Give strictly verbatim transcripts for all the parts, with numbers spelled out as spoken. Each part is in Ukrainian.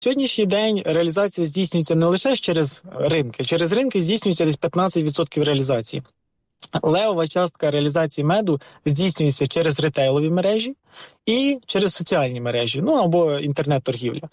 Сьогоднішній день реалізація здійснюється не лише через ринки. Через ринки здійснюється десь п'ятнадцять відсотків реалізації. Левова частка реалізації меду здійснюється через ретейлові мережі і через соціальні мережі, ну або інтернет-торгівля.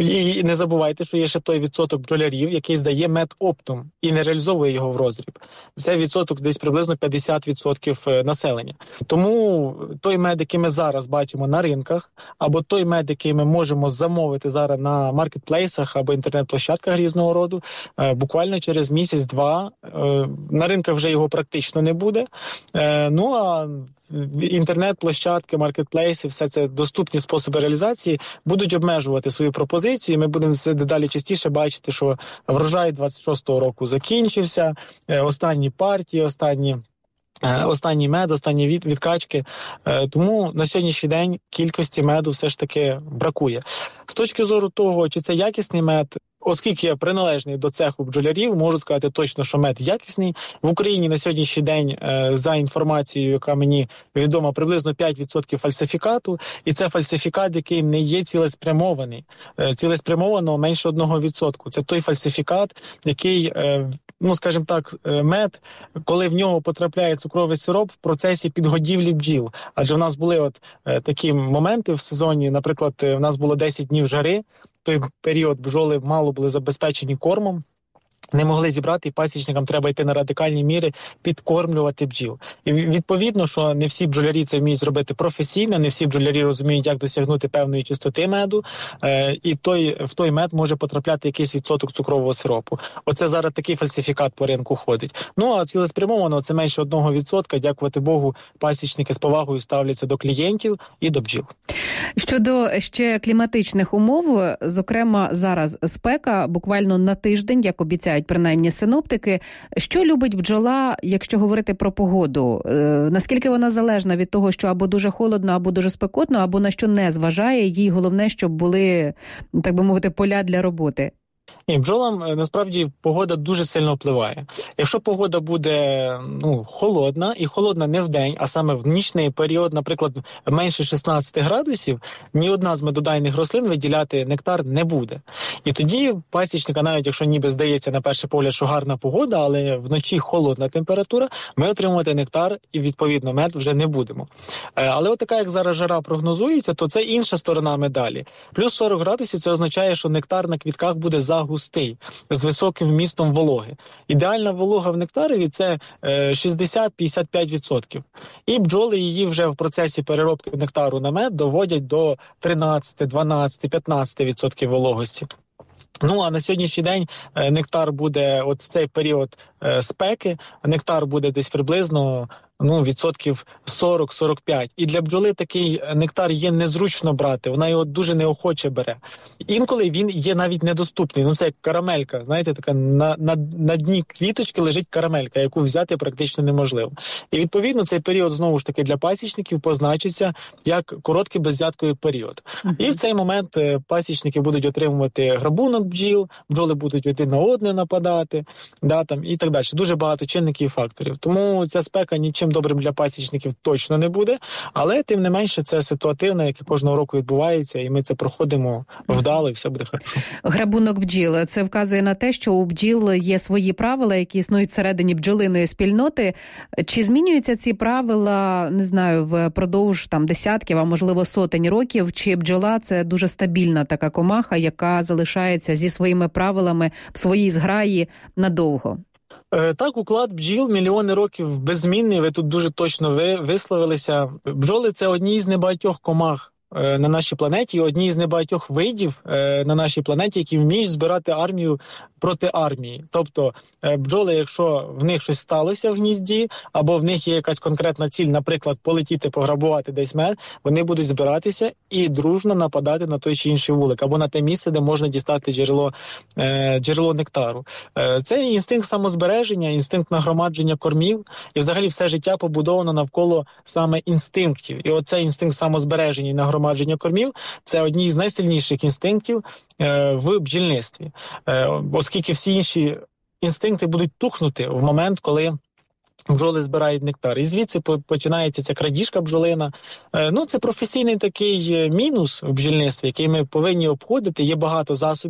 І не забувайте, що є ще той відсоток бджолярів, який здає мед оптом і не реалізовує його в роздріб. Це відсоток десь приблизно п'ятдесят відсотків населення. Тому той мед, який ми зараз бачимо на ринках, або той мед, який ми можемо замовити зараз на маркетплейсах або інтернет-площадках різного роду, буквально через місяць-два на ринках вже його практично не буде. Ну а інтернет-площадки, маркетплейси, все це доступні способи реалізації будуть обмежувати свою пропозицію. Ми будемо дедалі частіше бачити, що врожай двадцять шостого року закінчився, останні партії, останні Останній мед, останні від, відкачки. Тому на сьогоднішній день кількості меду все ж таки бракує. З точки зору того, чи це якісний мед, оскільки я приналежний до цеху бджолярів, можу сказати точно, що мед якісний. В Україні на сьогоднішній день, за інформацією, яка мені відома, приблизно п'ять відсотків фальсифікату. І це фальсифікат, який не є цілеспрямований. Цілеспрямовано менше одного відсотку. Це той фальсифікат, який, ну, скажімо так, мед, коли в нього потрапляє цукровий сироп в процесі підгодівлі бджіл. Адже в нас були от такі моменти в сезоні, наприклад, в нас було десять днів жари, той період бджоли мало були забезпечені кормом, не могли зібрати, і пасічникам треба йти на радикальні міри підкормлювати бджіл. І відповідно, що не всі бджолярі це вміють зробити професійно, не всі бджолярі розуміють, як досягнути певної чистоти меду, е, і той, в той мед може потрапляти якийсь відсоток цукрового сиропу. Оце зараз такий фальсифікат по ринку ходить. Ну, а цілеспрямовано це менше одного відсотка, дякувати Богу, пасічники з повагою ставляться до клієнтів і до бджіл. Щодо ще кліматичних умов, зокрема зараз спека, буквально на тиждень, як обіцяють принаймні синоптики. Що любить бджола, якщо говорити про погоду? Е, наскільки вона залежна від того, що або дуже холодно, або дуже спекотно, або на що не зважає? Їй головне, щоб були, так би мовити, поля для роботи. І бджолам, насправді, погода дуже сильно впливає. Якщо погода буде, ну, холодна, і холодна не в день, а саме в нічний період, наприклад, менше шістнадцять градусів, ні одна з медодайних рослин виділяти нектар не буде. І тоді пасічника, навіть якщо ніби здається на перший погляд, що гарна погода, але вночі холодна температура, ми отримувати нектар і, відповідно, мед вже не будемо. Але от така, як зараз жара прогнозується, то це інша сторона медалі. Плюс сорок градусів – це означає, що нектар на квітках буде загустий, з високим вмістом вологи. Ідеальна волога в нектарові – це шістдесят - п'ятдесят п'ять відсотків. І бджоли її вже в процесі переробки нектару на мед доводять до тринадцять, дванадцять, п'ятнадцять відсотків вологості. Ну, а на сьогоднішній день нектар буде, от в цей період е, спеки, нектар буде десь приблизно, ну, відсотків сорок - сорок п'ять. І для бджоли такий нектар є незручно брати, вона його дуже неохоче бере. Інколи він є навіть недоступний, ну це як карамелька, знаєте, така на, на, на дні квіточки лежить карамелька, яку взяти практично неможливо. І відповідно цей період знову ж таки для пасічників позначиться як короткий безвзятковий період. Uh-huh. І в цей момент пасічники будуть отримувати грабунок бджіл, бджоли будуть один на одне нападати, да, там, і так далі. Дуже багато чинників і факторів. Тому ця спека нічим добрим для пасічників точно не буде, але тим не менше це ситуативно, яке кожного року відбувається, і ми це проходимо вдало, і все буде хорошо. Грабунок бджіл. Це вказує на те, що у бджіл є свої правила, які існують всередині бджолиної спільноти. Чи змінюються ці правила, не знаю, впродовж там десятків, а можливо сотень років, чи бджола – це дуже стабільна така комаха, яка залишається зі своїми правилами в своїй зграї надовго? Так, уклад бджіл мільйони років беззмінний, ви тут дуже точно ви висловилися. Бджоли – це одні з небагатьох комах на нашій планеті, одні з небагатьох видів на нашій планеті, які вміють збирати армію проти армії. Тобто бджоли, якщо в них щось сталося в гнізді, або в них є якась конкретна ціль, наприклад, полетіти, пограбувати десь мед, вони будуть збиратися і дружно нападати на той чи інший вулик, або на те місце, де можна дістати джерело, джерело нектару. Це інстинкт самозбереження, інстинкт нагромадження кормів, і взагалі все життя побудовано навколо саме інстинктів. І оцей інстинкт самозбереження і нагромадження кормів – це одні з найсильніших інстинктів в бджільництві. Оскільки всі інші інстинкти будуть тухнути в момент, коли бджоли збирають нектар. І звідси починається ця крадіжка бджолина. Ну, це професійний такий мінус в бджільництві, який ми повинні обходити. Є багато засобів